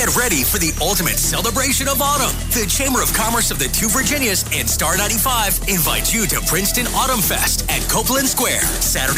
Get ready for the ultimate celebration of autumn. The Chamber of Commerce of the Two Virginias and Star 95 invite you to Princeton Autumn Fest at Copeland Square, Saturday,